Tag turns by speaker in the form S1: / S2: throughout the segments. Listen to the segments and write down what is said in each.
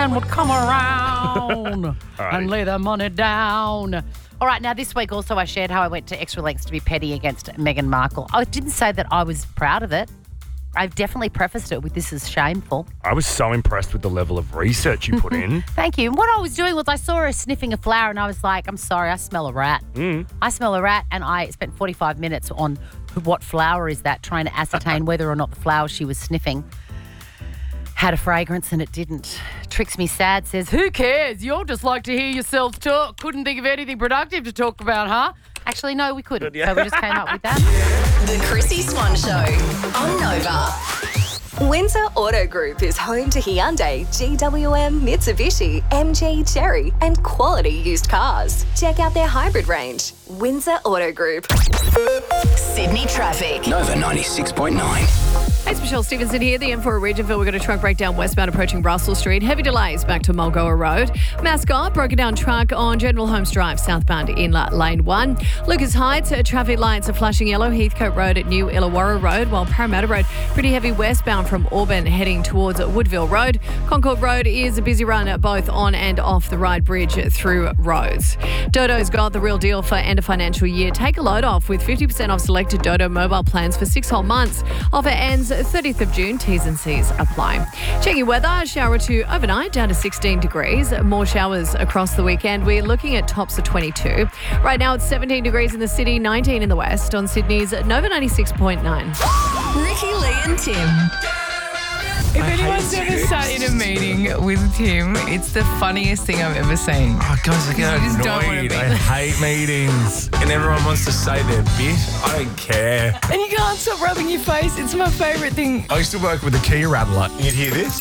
S1: and would come around and lay their money down. All right, now this week also I shared how I went to extra lengths to be petty against Meghan Markle. I didn't say that I was proud of it. I've definitely prefaced it with this is shameful.
S2: I was so impressed with the level of research you put in.
S1: Thank you. And what I was doing was I saw her sniffing a flower and I was like, I'm sorry, I smell a rat. I smell a rat, and I spent 45 minutes on what flower is that, trying to ascertain whether or not the flower she was sniffing had a fragrance, and it didn't. Tricks Me Sad says, who cares? You'll just like to hear yourselves talk. Couldn't think of anything productive to talk about, huh? Actually, no, we couldn't. So we just came up with that.
S3: The Chrissy Swan Show on Nova. Windsor Auto Group is home to Hyundai, GWM, Mitsubishi, MG, Chery, and quality used cars. Check out their hybrid range. Windsor Auto Group. Sydney traffic.
S4: Nova 96.9.
S5: It's Michelle Stevenson here. The M4 Regentville. We've got a truck breakdown westbound approaching Russell Street. Heavy delays back to Mulgoa Road. Mascot, broken down truck on General Holmes Drive, southbound in Lane 1. Lucas Heights, traffic lights are flashing yellow. Heathcote Road at New Illawarra Road, while Parramatta Road, pretty heavy westbound from Auburn heading towards Woodville Road. Concord Road is a busy run both on and off the Ryde Bridge through roads. Dodo's got the real deal for end of financial year. Take a load off with 50% off selected Dodo mobile plans for 6 whole months. Offer ends 30th of June. T's and C's apply. Checking weather, shower to overnight down to 16 degrees. More showers across the weekend. We're looking at tops of 22. Right now it's 17 degrees in the city, 19 in the west on Sydney's Nova 96.9.
S3: Ricky, Lee and Tim.
S6: If anyone's ever sat in a meeting with Tim, it's the funniest thing I've ever seen.
S7: Oh, guys, I get
S6: You just don't wanna
S7: annoyed.
S6: be
S7: I
S6: there.
S7: hate meetings. And everyone wants to say their bit. I don't care.
S6: And you can't stop rubbing your face. It's my favourite thing.
S7: I used to work with a key rattler. You'd hear this.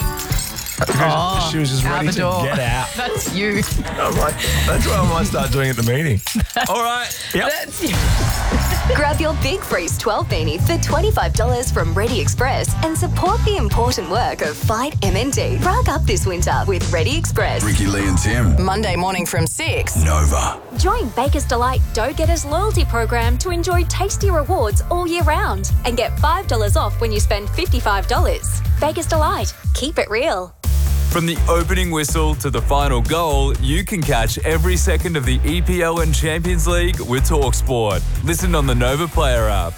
S7: She was just ready to
S6: Salvador.
S7: get out.
S6: That's you.
S7: I'm like, that's what I might start doing at the meeting. All right. Yep.
S6: That's you.
S3: Grab your Big Freeze 12 beanie for $25 from Ready Express and support the important work of Fight MND. Rug up this winter with Ready Express.
S4: Ricky, Lee and Tim.
S3: Monday morning from 6.
S4: Nova.
S8: Join Baker's Delight Dough Getters loyalty program to enjoy tasty rewards all year round and get $5 off when you spend $55. Baker's Delight. Keep it real.
S9: From the opening whistle to the final goal, you can catch every second of the EPL and Champions League with TalkSport. Listen on the Nova Player app.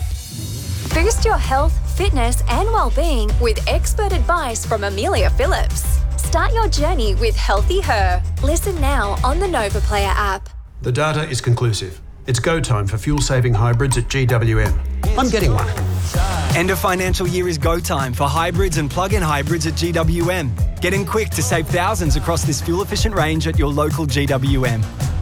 S8: Boost your health, fitness and well-being with expert advice from Amelia Phillips. Start your journey with Healthy Her. Listen now on the Nova Player app.
S10: The data is conclusive. It's go time for fuel-saving hybrids at GWM. I'm getting one.
S11: End of financial year is go time for hybrids and plug-in hybrids at GWM. Get in quick to save thousands across this fuel-efficient range at your local GWM.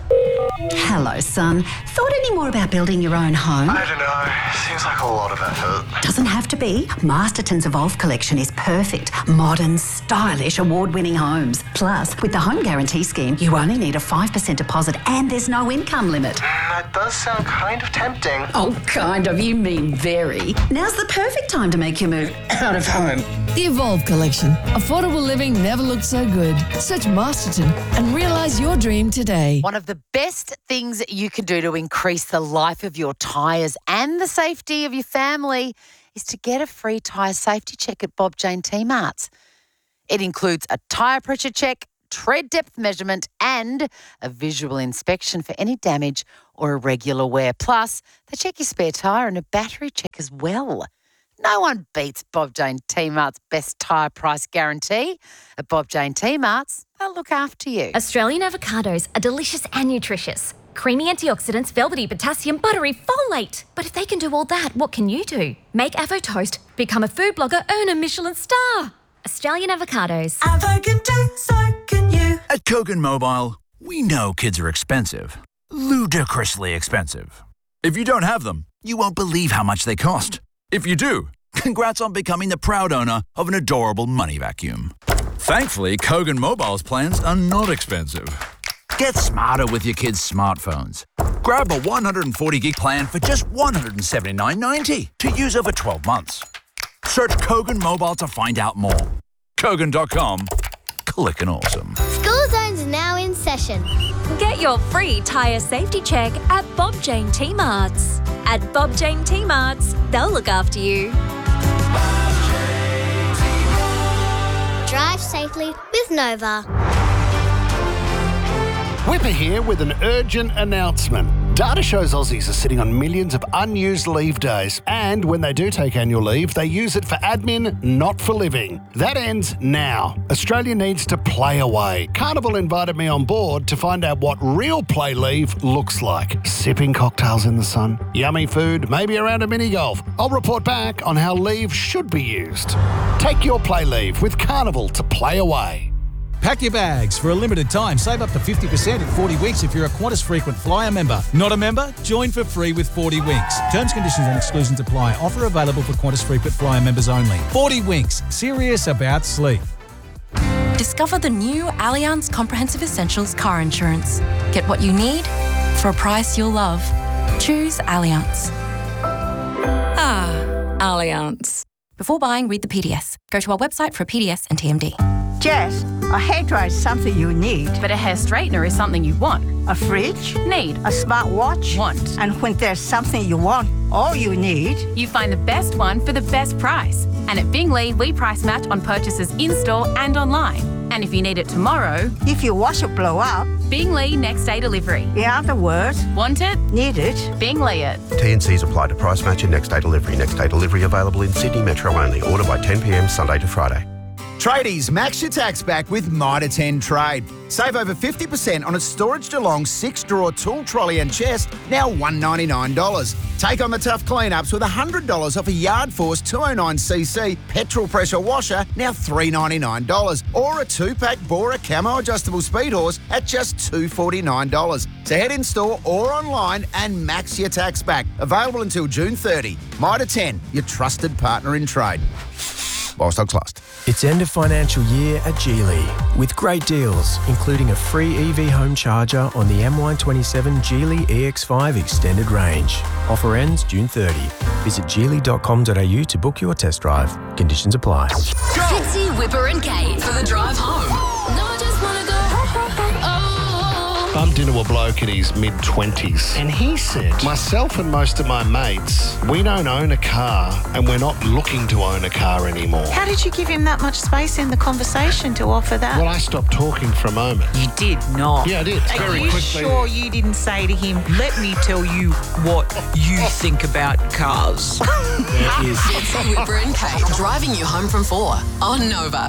S12: Hello, son. Thought any more about building your own home?
S13: I don't know. Seems like a lot of effort.
S12: Doesn't have to be. Masterton's Evolve collection is perfect. Modern, stylish, award-winning homes. Plus, with the Home Guarantee Scheme, you only need a 5% deposit and there's no income limit.
S13: That does sound kind of tempting.
S12: Oh, kind of. You mean very. Now's the perfect time to make your move out of home.
S14: The Evolve Collection. Affordable living never looked so good. Search Masterton and realise your dream today.
S1: One of the best things you can do to increase the life of your tyres and the safety of your family is to get a free tyre safety check at Bob Jane T-Marts. It includes a tyre pressure check, tread depth measurement and a visual inspection for any damage or irregular wear. Plus, they check your spare tyre and a battery check as well. No one beats Bob Jane T-Mart's best tyre price guarantee. At Bob Jane T-Marts, they'll look after you.
S15: Australian avocados are delicious and nutritious. Creamy antioxidants, velvety potassium, buttery folate. But if they can do all that, what can you do? Make Avo toast, become a food blogger, earn a Michelin star. Australian avocados.
S16: Avo can do, so can you.
S17: At Kogan Mobile, we know kids are expensive. Ludicrously expensive. If you don't have them, you won't believe how much they cost. If you do, congrats on becoming the proud owner of an adorable money vacuum. Thankfully, Kogan Mobile's plans are not expensive. Get smarter with your kids' smartphones. Grab a 140 gig plan for just $179.90 to use over 12 months. Search Kogan Mobile to find out more. Kogan.com. Clickin' awesome.
S18: School Zone's now in session.
S8: Get your free tyre safety check at Bob Jane T-Marts. At Bob Jane T-Marts, they'll look after you.
S18: Dry drive safely with Nova.
S19: Whipper here with an urgent announcement. Data shows Aussies are sitting on millions of unused leave days, and when they do take annual leave, they use it for admin, not for living. That ends now. Australia needs to play away. Carnival invited me on board to find out what real play leave looks like. Sipping cocktails in the sun, yummy food, maybe around a mini golf. I'll report back on how leave should be used. Take your play leave with Carnival to play away.
S20: Pack your bags. For a limited time, save up to 50% in 40 weeks if you're a Qantas Frequent Flyer member. Not a member? Join for free with 40 Winks. Terms, conditions and exclusions apply. Offer available for Qantas Frequent Flyer members only. 40 Winks. Serious about sleep.
S21: Discover the new Allianz Comprehensive Essentials car insurance. Get what you need for a price you'll love. Choose Allianz. Allianz. Before buying, read the PDS. Go to our website for a PDS and TMD.
S22: Jess, a hairdryer is something you need.
S23: But a hair straightener is something you want.
S22: A fridge?
S23: Need.
S22: A smartwatch?
S23: Want.
S22: And when there's something you want, all you need...
S23: You find the best one for the best price. And at Bingley, we price match on purchases in-store and online. And if you need it tomorrow...
S22: If your washer blow up...
S23: Bingley next day delivery.
S22: In other words...
S23: Want it?
S22: Need it?
S23: Bingley it.
S24: T&Cs apply to price match and next day delivery. Next day delivery available in Sydney Metro only. Order by 10 p.m. Sunday to Friday.
S17: Tradies, max your tax back with Mitre 10 Trade. Save over 50% on a Storage Geelong 6-drawer tool trolley and chest, now $199. Take on the tough clean-ups with $100 off a Yard Force 209cc petrol pressure washer, now $399. Or a 2-pack Bora Camo adjustable speed horse at just $249. So head in store or online and max your tax back. Available until June 30. Mitre 10, your trusted partner in trade. While stocks last.
S25: It's end of financial year at Geely with great deals, including a free EV home charger on the MY27 Geely EX5 extended range. Offer ends June 30. Visit geely.com.au to book your test drive. Conditions apply.
S3: Fitzy, Whipper and Kate for the drive home. No, I just want to go.
S19: Bumped into a bloke in his mid-20s, and he said, myself and most of my mates, we don't own a car and we're not looking to own a car anymore.
S26: How did you give him that much space in the conversation to offer that?
S19: Well, I stopped talking for a moment.
S26: You did not.
S19: Yeah, I did.
S26: Are
S19: Very
S26: you
S19: quickly.
S26: sure you didn't say to him, let me tell you what you think about cars?
S3: Fitzy, Whipper and Kate driving you home from 4 on Nova.